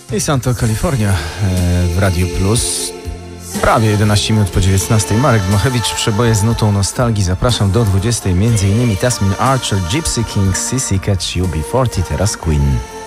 I Santo Kalifornia w Radio Plus. Prawie 11 minut po 19. Marek Dmochewicz, przeboje z nutą nostalgii. Zapraszam do 20. M.in. Tasmin Archer, Gypsy Kings, Sissy Catch, UB40, teraz Queen.